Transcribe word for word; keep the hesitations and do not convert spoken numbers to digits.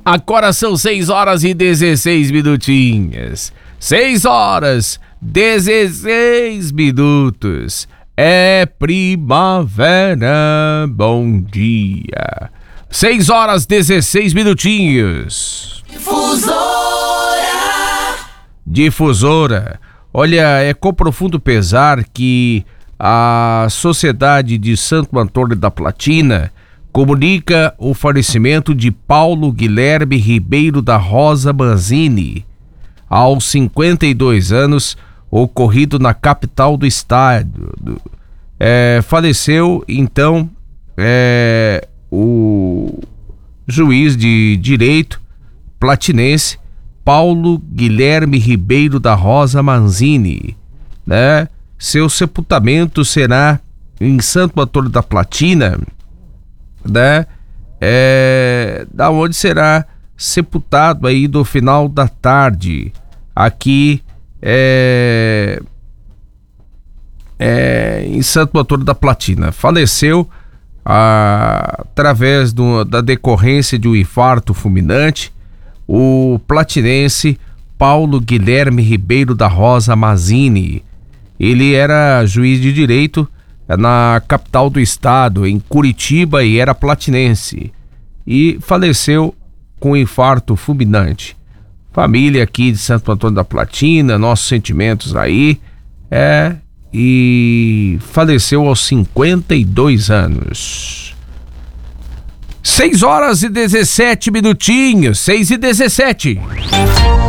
Agora são seis horas e dezesseis minutinhos. seis horas, dezesseis minutos. É primavera, bom dia. seis horas, dezesseis minutinhos. Difusora. Difusora. Olha, é com profundo pesar que a Sociedade de Santo Antônio da Platina comunica o falecimento de Paulo Guilherme Ribeiro da Rosa Manzini, aos cinquenta e dois anos, ocorrido na capital do estado. É, faleceu, então, é, o juiz de direito platinense Paulo Guilherme Ribeiro da Rosa Manzini, né? Seu sepultamento será em Santo Antônio da Platina, né? É, da onde será sepultado aí no final da tarde, aqui é, é, em Santo Antônio da Platina. Faleceu ah, através do, da decorrência de um infarto fulminante o platinense Paulo Guilherme Ribeiro da Rosa Manzini. Ele era juiz de direito na capital do estado, em Curitiba, e era platinense. E faleceu com um infarto fulminante. Família aqui de Santo Antônio da Platina, nossos sentimentos aí. É, e faleceu aos cinquenta e dois anos. seis horas e dezessete minutinhos, seis e dezessete.